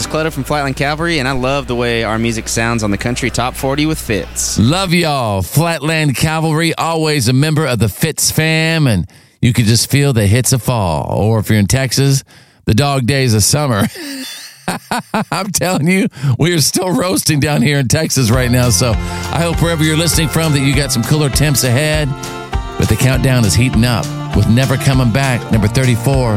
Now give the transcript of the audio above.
Clutter from Flatland Cavalry, and I love the way our music sounds on the Country Top 40 with Fitz. Love y'all. Flatland Cavalry, always a member of the Fitz fam, and you can just feel the hits of fall. Or if you're in Texas, the dog days of summer. I'm telling you, we are still roasting down here in Texas right now. So I hope wherever you're listening from that you got some cooler temps ahead. But the countdown is heating up with Never Coming Back, number 34.